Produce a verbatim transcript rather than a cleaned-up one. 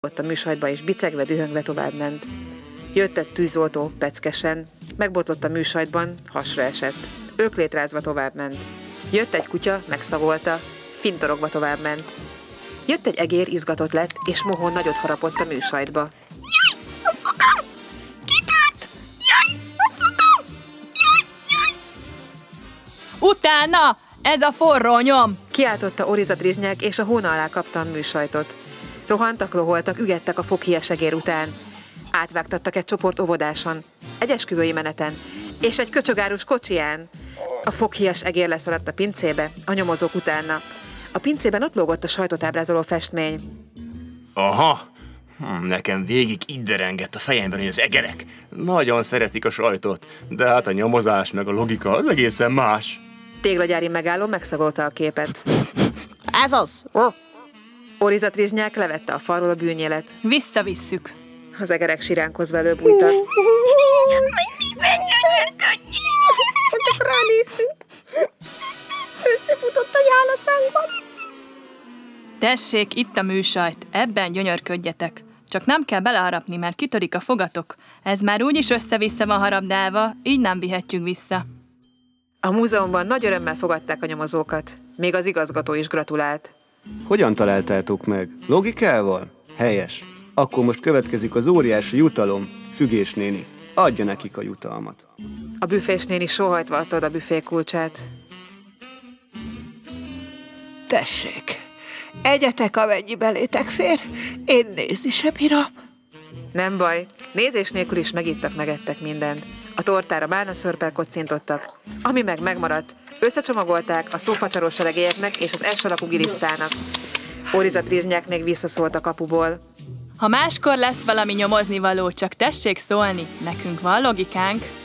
Ott a műsajtba és bicegve, dühöngve továbbment. Jött egy tűzoltó, peckesen, megbotlott a műsajtban, hasra esett. Öklétrázva továbbment. Jött egy kutya, megszagolta, fintorogva továbbment. Jött egy egér, izgatott lett, és mohón nagyot harapott a műsajtba. Jaj, a fogam! Kitört! Jaj, a fogam! Jaj, jaj! Utána! Ez a forró nyom! Kiáltotta Oriza Driznyák, és a hóna alá kapta a műsajtot. Rohantak, loholtak, ügettek a foghíjas egér után. Átvágtattak egy csoport óvodáson, egy esküvői meneten, és egy köcsögárus kocsiján. A foghíjas egér leszaladt a pincébe, a nyomozók utána. A pincében ott lógott a sajtot ábrázoló festmény. Aha! Hm, nekem végig itt derengett a fejemben, hogy az egerek nagyon szeretik a sajtot, de hát a nyomozás meg a logika az egészen más. Téglagyári megálló megszagolta a képet. Ez az! Oriza Driznyák levette a falról a bűnyélet. Visszavisszük. Az egerek siránkozva előbújtak. Mennyiben gyönyörködjünk! Csak ránéztünk. Összefutott a nyál a szánkban. Tessék, itt a műsajt, ebben gyönyörködjetek. Csak nem kell beleharapni, mert kitörik a fogatok. Ez már úgyis össze-vissza van harabdálva, így nem vihetjük vissza. A múzeumban nagy örömmel fogadták a nyomozókat. Még az igazgató is gratulált. Hogyan találtátok meg? Logikával? Helyes. Akkor most következik az óriási jutalom. Fügés néni, adja nekik a jutalmat. A büfés néni sóhajtva adta oda a büfé kulcsát. Tessék, egyetek, amennyi belétek fér, én nézni sem bírom. Nem baj, nézés nélkül is megittak, megettek mindent. A tortára bálnaszörppel kocintottak, ami meg megmaradt, összecsomagolták a szófacsaros seregélyeknek és az S alakú gilisztának. Oriza Driznyák még visszaszólt a kapuból. Ha máskor lesz valami nyomozni való, csak tessék szólni, nekünk van logikánk.